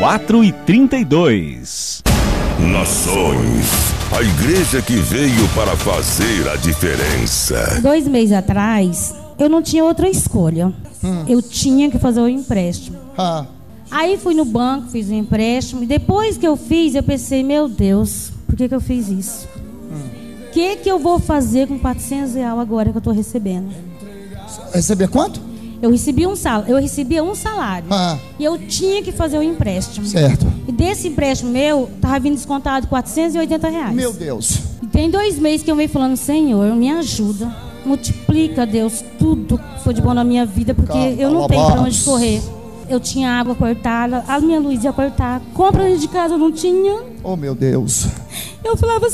4:32. Nações, a igreja que veio para fazer a diferença. 2 meses atrás, eu não tinha outra escolha. Eu tinha que fazer o empréstimo. Aí fui no banco, fiz o empréstimo. E depois que eu fiz, eu pensei, meu Deus, por que eu fiz isso? O que eu vou fazer com R$400 agora que eu estou recebendo? Receber quanto? Eu recebia um salário. E eu tinha que fazer o empréstimo. Certo. E desse empréstimo meu, estava vindo descontado R$480. Meu Deus. E tem 2 meses que eu venho falando, Senhor, me ajuda. Multiplica, Deus, tudo que foi de bom na minha vida, porque eu não tenho para onde correr. Eu tinha água cortada, a minha luz ia cortar. Compra de casa eu não tinha. Oh, meu Deus. Eu falava,